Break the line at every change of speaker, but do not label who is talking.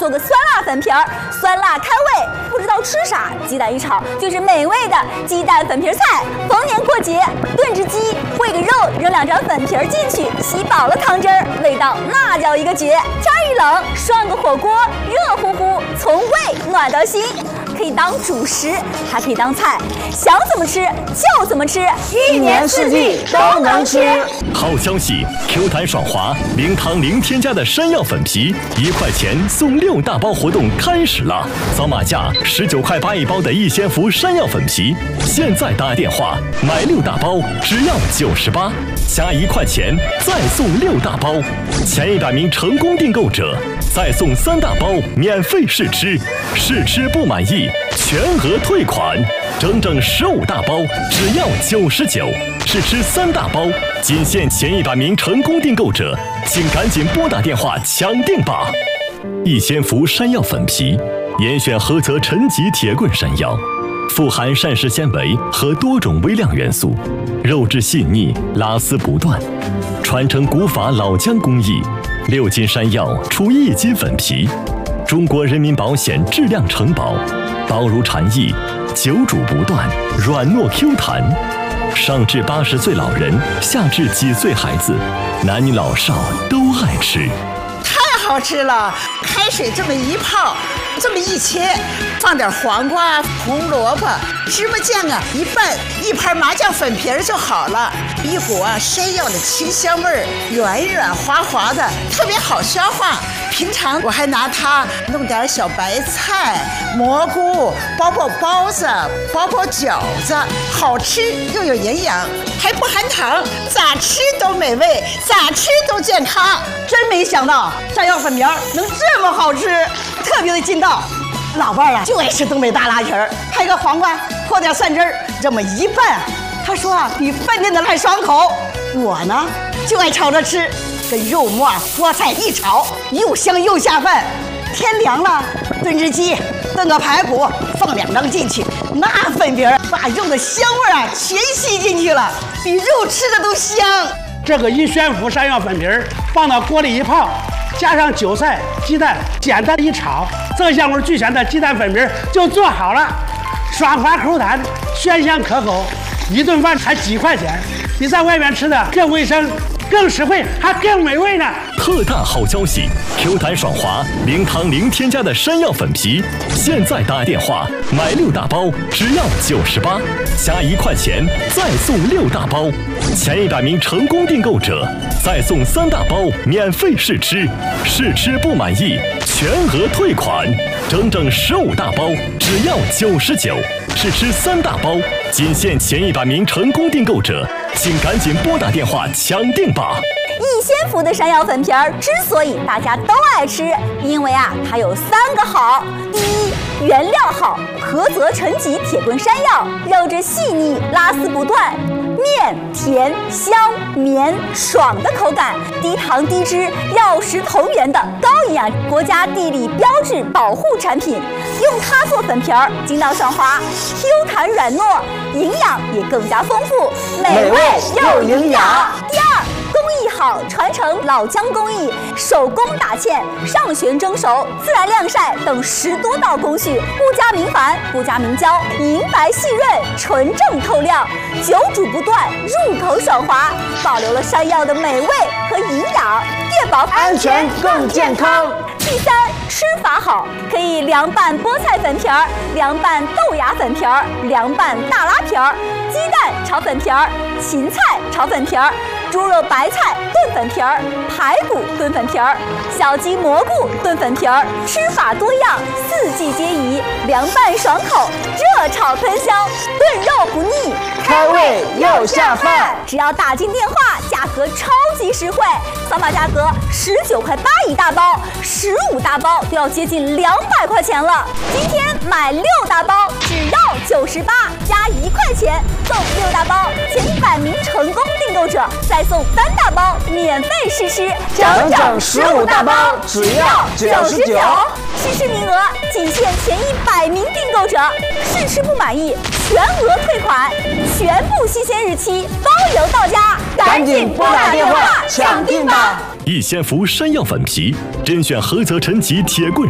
个酸辣粉皮儿，酸辣开胃。不知道吃啥，鸡蛋一炒就是美味的鸡蛋粉皮菜。逢年过节炖只鸡，烩个肉，扔2张粉皮儿进去，吸饱了汤汁儿，味道那叫一个绝。天一冷，涮个火锅，热乎乎，从胃暖到心。可以当主食，还可以当菜，想怎么吃就怎么吃
，1年4季都能吃。
好消息 ，Q 弹爽滑，零糖零添加的山药粉皮，1块钱送6大包活动开始了。扫码价19块8一包的逸仙福山药粉皮，现在打电话买6大包只要98，加1块钱再送6大包，前100名成功订购者再送3大包免费试吃，试吃不满意全额退款，整整15大包只要99，试吃3大包，仅限前100名成功订购者，请赶紧拨打电话抢订吧！逸仙福山药粉皮，严选菏泽陈吉铁棍山药，富含膳食纤维和多种微量元素，肉质细腻，拉丝不断，传承古法老姜工艺，6斤山药出1斤粉皮，中国人民保险质量承保，薄如蝉翼，久煮不断，软糯 Q 弹，上至80岁老人，下至几岁孩子，男女老少都爱吃。
太好吃了！开水这么一泡，这么一切，放点黄瓜、红萝卜、芝麻酱啊，一拌，1盘麻酱粉皮儿就好了。一股山药的清香味儿，软软滑滑的，特别好消化。平常我还拿它弄点小白菜、蘑菇，包包子、包饺子，好吃又有营养，还不含糖，咋吃都美味，咋吃都健康。
真没想到山药粉皮儿能这么好吃，特别的劲道。老伴儿就爱吃东北大拉皮儿，拍个黄瓜，泼点蒜汁儿，这么一拌，他说比饭店的还爽口。我呢就爱炒着吃，跟肉末、菠菜一炒，又香又下饭。天凉了，炖只鸡，炖个排骨，放2张进去，那粉皮儿把肉的香味儿全吸进去了，比肉吃的都香。
这个逸仙福山药粉皮儿放到锅里一泡，加上韭菜、鸡蛋，简单一炒，增香味俱全的鸡蛋粉皮儿就做好了，爽滑口弹，鲜香可口，一顿饭才几块钱，比在外面吃的更卫生、更实惠，还更美味呢！
特大好消息 ！Q 弹爽滑，零糖零添加的山药粉皮，现在打电话买6大包只要98，加1块钱再送6大包，前100名成功订购者再送3大包免费试吃，试吃不满意全额退款，整整15大包只要99，试吃3大包，仅限前100名成功订购者，请赶紧拨打电话抢订吧！
逸仙福的山药粉皮儿之所以大家都爱吃，因为它有3个好。第一，原料好，菏泽陈吉铁棍山药，肉质细腻，拉丝不断，面甜香绵爽的口感，低糖低脂，药食同源的高营养，国家地理标志保护产品。用它做粉皮儿，筋道爽滑 ，Q 弹软糯，营养也更加丰富，美味又营养。第二，工艺好，传承老姜工艺，手工打芡、上旋蒸熟、自然晾晒等10多道工序，不加明矾，不加明胶，银白细润，纯正透亮，久煮不断，入口爽滑，保留了山药的美味和营养，确保
安全更健康。
第三，吃法好，可以凉拌菠菜粉皮儿，凉拌豆芽粉皮儿，凉拌大拉皮儿，鸡蛋炒粉皮儿，芹菜炒粉皮儿，猪肉白菜炖粉皮儿，排骨炖粉皮儿，小鸡蘑菇炖粉皮儿，吃法多样，4季皆宜，凉拌爽口，热炒喷香，炖肉不腻，
开胃又下饭。
只要打进电话，价格超级实惠，扫码价格19块8一大包，15大包都要接近200块钱了。今天买6大包只要98，加1块钱送6大包，前100名成功订购者再送3大包免费试吃，
整整15大包只要99，
试吃名额仅限前100名订购者，试吃不满意全额退款，全部新鲜日期包邮到家，
赶紧拨打电话抢订吧！
逸仙福山药粉皮，甄选菏泽陈吉铁棍